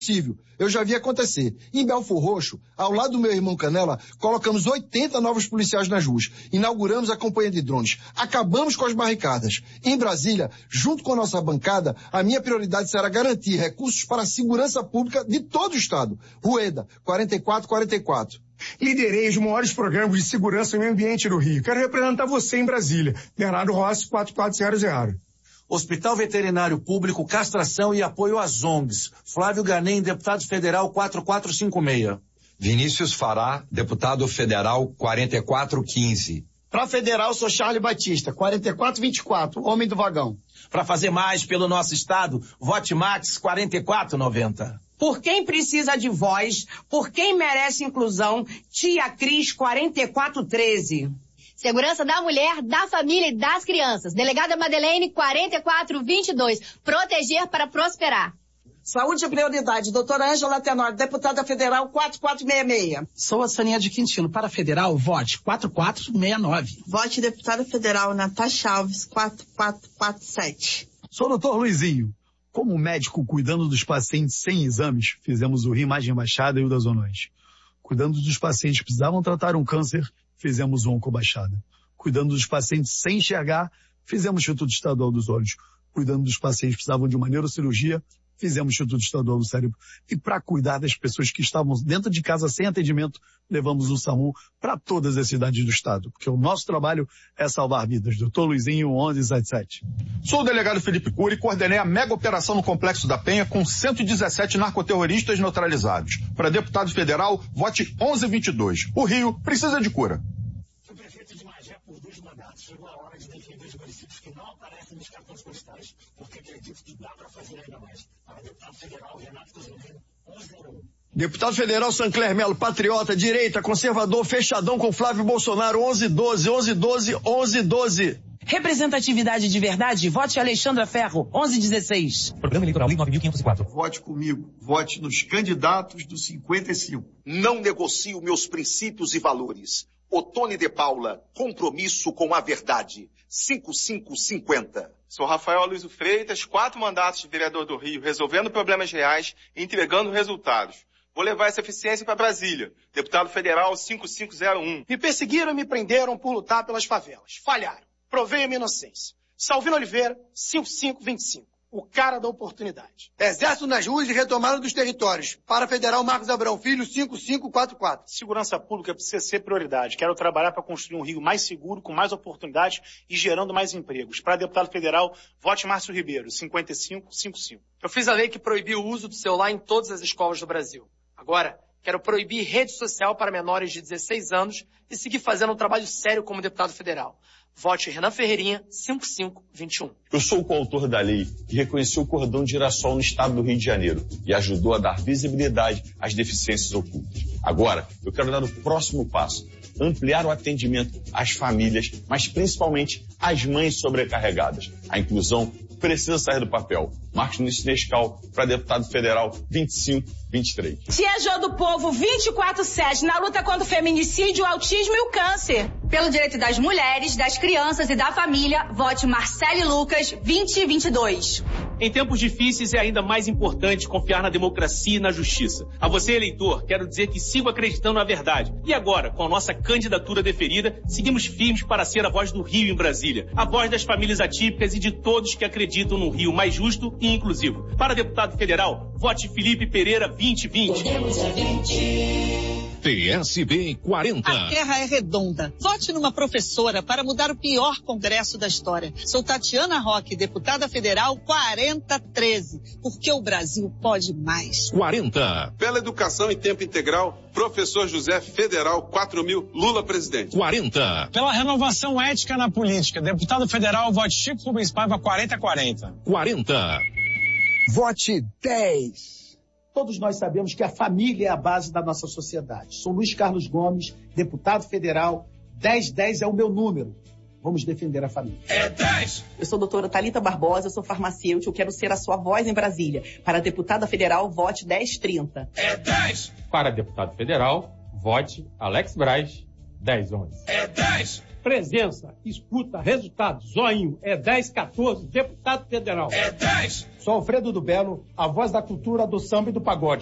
possível. Eu já vi acontecer. Em Belfor Roxo, ao lado do meu irmão Canela, colocamos 80 novos policiais nas ruas. Inauguramos a campanha de drones. Acabamos com as barricadas. Em Brasília, junto com a nossa bancada, a minha prioridade será garantir recursos para a segurança pública de todo o Estado. Rueda, 4444. Liderei os maiores programas de segurança e meio ambiente do Rio. Quero representar você em Brasília. Bernardo Rossi, 4400. Hospital Veterinário Público, castração e apoio às ONGs. Flávio Ganem, deputado federal, 4456. Vinícius Fará, deputado federal, 4415. Para federal, sou Charles Batista, 4424, homem do vagão. Para fazer mais pelo nosso estado, vote Max, 4490. Por quem precisa de voz, por quem merece inclusão, Tia Cris, 4413. Segurança da mulher, da família e das crianças. Delegada Madeleine, 4422. Proteger para prosperar. Saúde e prioridade, doutora Ângela Tenório, deputada federal, 4466. Sou a Saninha de Quintino. Para federal, vote 4469. Vote deputada federal Natasha Alves, 4447. Sou o doutor Luizinho. Como médico cuidando dos pacientes sem exames, fizemos o Rio-Imagem Baixada e o da Zona Oeste. Cuidando dos pacientes que precisavam tratar um câncer, fizemos o Oncobaixada. Cuidando dos pacientes sem enxergar, fizemos o Instituto Estadual dos Olhos. Cuidando dos pacientes que precisavam de uma neurocirurgia, fizemos o Instituto Estadual do Cérebro. E para cuidar das pessoas que estavam dentro de casa sem atendimento, levamos o SAMU para todas as cidades do estado. Porque o nosso trabalho é salvar vidas. Doutor Luizinho, 1177. Sou o delegado Felipe Cury e coordenei a mega operação no Complexo da Penha com 117 narcoterroristas neutralizados. Para deputado federal, vote 1122. O Rio precisa de cura. O prefeito de Magé, por 2 mandatos, chegou a hora de defender os municípios que não aparecem nos cartões postais, porque acredito que dá para fazer ainda mais. Para deputado federal, Renato Cozinheiro, 1101. Deputado federal Sancler Melo, patriota, direita, conservador, fechadão com Flávio Bolsonaro, 1112, 1112, 1112. Representatividade de verdade, vote Alexandra Ferro, 1116. Programa Eleitoral Lei 9.504. Vote comigo, vote nos candidatos do 55. Não negocio meus princípios e valores. Otone de Paula, compromisso com a verdade, 5550. Sou Rafael Luiz Freitas, 4 mandatos de vereador do Rio, resolvendo problemas reais e entregando resultados. Vou levar essa eficiência para Brasília. Deputado federal 5501. Me perseguiram e me prenderam por lutar pelas favelas. Falharam. Provei a minha inocência. Salvino Oliveira, 5525. O cara da oportunidade. Exército nas ruas e retomada dos territórios. Para federal Marcos Abrão Filho, 5544. Segurança pública precisa ser prioridade. Quero trabalhar para construir um Rio mais seguro, com mais oportunidades e gerando mais empregos. Para deputado federal, vote Márcio Ribeiro, 5555. Eu fiz a lei que proibiu o uso do celular em todas as escolas do Brasil. Agora, quero proibir rede social para menores de 16 anos e seguir fazendo um trabalho sério como deputado federal. Vote Renan Ferreirinha, 5521. Eu sou o coautor da lei que reconheceu o cordão de girassol no estado do Rio de Janeiro e ajudou a dar visibilidade às deficiências ocultas. Agora, eu quero dar o próximo passo, ampliar o atendimento às famílias, mas principalmente às mães sobrecarregadas. A inclusão precisa sair do papel. Marcos Nunes Nescau, para deputado federal 2523. Tia Jô do Povo, 24/7, na luta contra o feminicídio, o autismo e o câncer. Pelo direito das mulheres, das crianças e da família, vote Marcele Lucas, 2022. Em tempos difíceis é ainda mais importante confiar na democracia e na justiça. A você, eleitor, quero dizer que sigo acreditando na verdade. E agora, com a nossa candidatura deferida, seguimos firmes para ser a voz do Rio em Brasília. A voz das famílias atípicas e de todos que acreditam num Rio mais justo e inclusivo. Para deputado federal, vote Felipe Pereira, 2020. Podemos é 20. TSB 40. A terra é redonda. Vote numa professora para mudar o pior congresso da história. Sou Tatiana Roque, deputada federal 4013. Porque o Brasil pode mais. 40. Pela educação em tempo integral, professor José Federal 4000, Lula presidente. 40. Pela renovação ética na política, deputado federal, vote Chico Rubens Paiva 4040. 40. Vote 10. Todos nós sabemos que a família é a base da nossa sociedade. Sou Luiz Carlos Gomes, deputado federal, 1010 é o meu número. Vamos defender a família. É 10! Eu sou a doutora Thalita Barbosa, eu sou farmacêutica, eu quero ser a sua voz em Brasília. Para a deputada federal, vote 1030. É 10! Para deputado federal, vote Alex Braz, 1011. É 10! Presença, escuta, resultado, zoinho, é 1014, deputado federal. Sou Alfredo do Belo, a voz da cultura, do samba e do pagode.